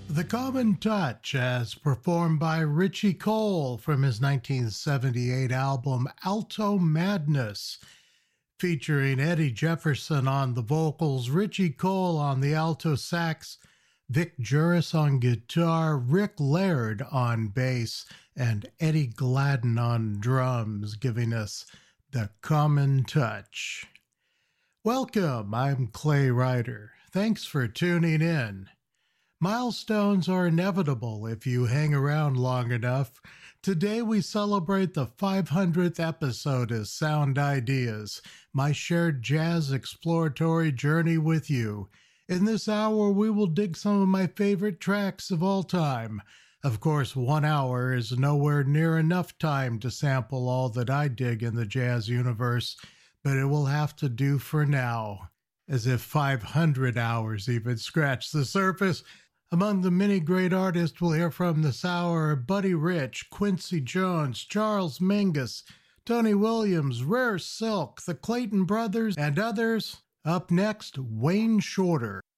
The Common Touch, as performed by Richie Cole from his 1978 album Alto Madness, featuring Eddie Jefferson on the vocals, Richie Cole on the alto sax, Vic Juris on guitar, Rick Laird on bass, and Eddie Gladden on drums, giving us The Common Touch. Welcome, I'm Clay Ryder. Thanks for tuning in. Milestones are inevitable if you hang around long enough. Today we celebrate the 500th episode of Sound Ideas, my shared jazz exploratory journey with you. In this hour, we will dig some of my favorite tracks of all time. Of course, 1 hour is nowhere near enough time to sample all that I dig in the jazz universe, but it will have to do for now. As if 500 hours even scratch the surface. Among the many great artists we'll hear from this hour are Buddy Rich, Quincy Jones, Charles Mingus, Tony Williams, Rare Silk, the Clayton Brothers, and others. Up next, Wayne Shorter.